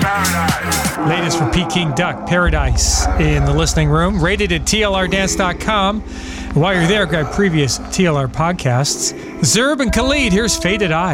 Latest for Peking Duck, Paradise, in the listening room. Rated at TLRDance.com. While you're there, grab previous TLR podcasts. Zerb and Khalid, here's Faded Eyes.